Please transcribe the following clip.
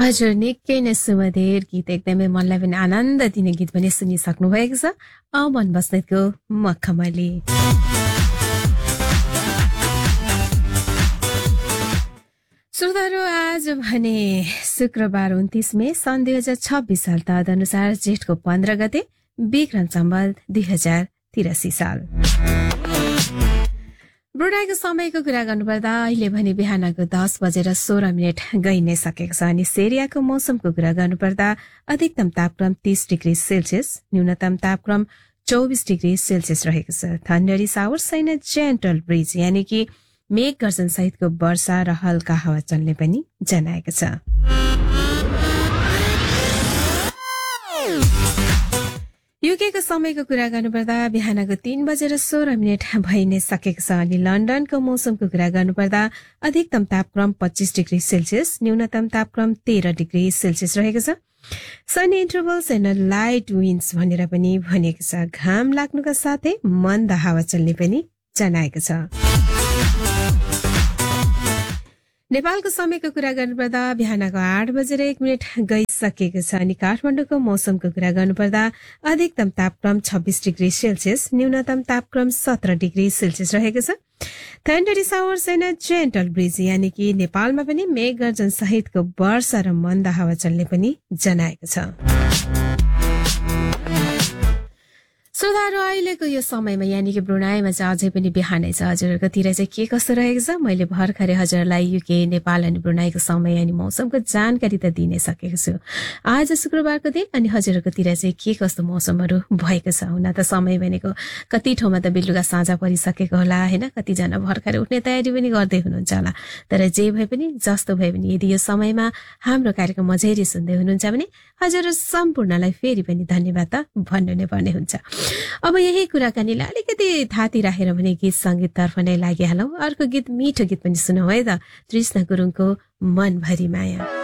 हजुर निकै नै सुमधुर गीत एकदमै मनलाई पनि आनन्द दिने गीत पनि सुनिसक्नु भएको छ मन बस्नेतको मखमली। श्रोताहरू आज भने शुक्रबार 29 मे सन् 2026 साल तदनुसार जेठको 15 गते विक्रम सम्वत 2083 साल। ब्रुनाईको समयको कुरा गर्नुपर्दा अहिले भने बिहानको 10:16 गइ नै सकेको छ अनि सेरियाको मौसमको कुरा गर्नुपर्दा अधिकतम तापक्रम 30 डिग्री सेल्सियस, न्यूनतम तापक्रम 24 डिग्री सेल्सियस रहेको छ। थन्डरी सावर छैन, जेन्टल ब्रिज यानि कि मेघ गर्जन सहितको वर्षा र हल्का हावा चल्ने पनि जनाएको छ। युकेको समयको कुरा गर्नुपर्दा बिहानको 3:16 भइ नै सकेको छ अनि लन्डनको मौसमको कुरा गर्नुपर्दा अधिकतम तापक्रम 25 डिग्री सेल्सियस, न्यूनतम तापक्रम 13 डिग्री सेल्सियस रहेको छ। सनी इन्टरभल्स एन्ड लाइट विन्ड्स भनेर पनि भनेको छ। घाम लाग्नुका साथै मन्द हावा चल्ने पनि जनाएको छ। नेपालको समयको कुरा गर्नुपर्दा बिहानको 8:01 गइसकेको छ अनि काठमाडौँको मौसमको कुरा गर्नुपर्दा अधिकतम तापक्रम 26 डिग्री सेल्सियस, न्यूनतम तापक्रम 17 डिग्री सेल्सियस रहेको छ। थन्डरी सावर्स एन्ड जेन्टल ब्रिज यानि कि नेपालमा पनि मेघ गर्जन सहितको वर्षा र मन्द हावा चल्ने पनि जनाएको छ। श्रोताहरू अहिलेको यो समयमा यानि कि ब्रुनाईमा चाहिँ अझै पनि बिहानै छ। हजुरहरूकोतिर चाहिँ के कस्तो रहेको छ? मैले भर्खरै हजुरलाई युके, नेपाल अनि ब्रुनाईको समय अनि मौसमको जानकारी त दिनै सकेको छु। आज शुक्रबारको दिन अनि हजुरहरूकोतिर चाहिँ के कस्तो मौसमहरू भएको छ? हुन त समय भनेको कति ठाउँमा त बेलुका साँझ परिसकेको होला होइन, कतिजना भर्खरै उठ्ने तयारी पनि गर्दै हुनुहुन्छ होला। तर जे भए पनि जस्तो भए पनि यदि यो समयमा हाम्रो कार्यक्रम मझेरी सुन्दै हुनुहुन्छ भने हजुर सम्पूर्णलाई फेरि पनि धन्यवाद त भन्नु नै पर्ने हुन्छ। अब यही कुराकानीलाई अलिकति थाती राखेर भने गीत संगीततर्फ नै लागिहालौं। अर्को गीत मिठो गीत पनि सुनौ है त, तृष्णा गुरुङको मनभरि माया।